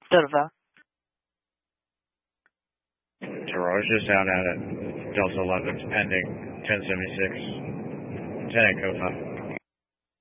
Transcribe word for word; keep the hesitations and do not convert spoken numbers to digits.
Delta. Terror is just out at it. Delta eleven, pending ten seventy-six. Lieutenant Kofa.